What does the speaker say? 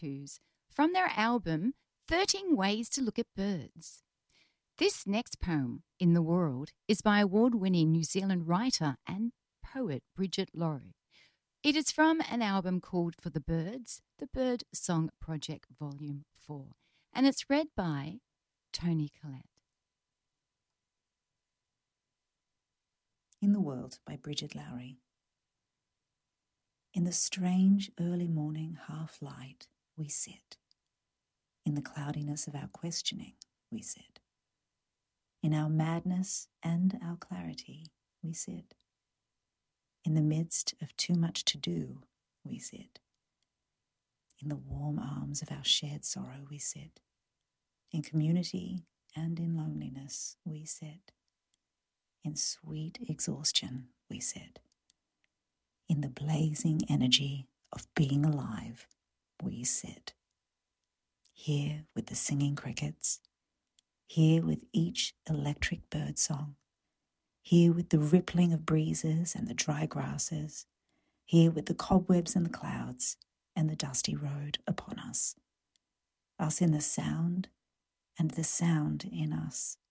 Cockatoos from their album 13 Ways to Look at Birds. This next poem in the world is by award-winning New Zealand writer and poet Bridget Laurie. It is from an album called For the Birds, the Bird Song Project Volume 4, and it's read by Toni Collette. In the World by Bridget Laurie. In the strange early morning half-light we sit. In the cloudiness of our questioning we sit. In our madness and our clarity we sit. In the midst of too much to do we sit. In the warm arms of our shared sorrow we sit. In community and in loneliness we sit. In sweet exhaustion we sit. In the blazing energy of being alive we sit. Here with the singing crickets, here with each electric bird song, here with the rippling of breezes and the dry grasses, here with the cobwebs and the clouds and the dusty road upon us. Us in the sound and the sound in us,